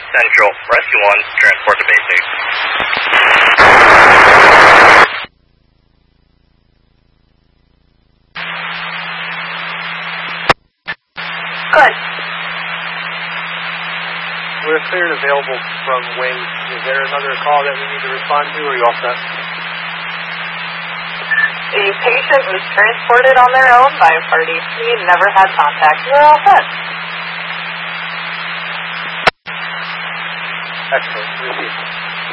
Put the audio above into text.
Central, Rescue 1, transport to basic. Good. We're clear and available from wing. Is there another call that we need to respond to, or are you all set? The patient was transported on their own by a party. We never had contact. We're all set. Excellent. Received.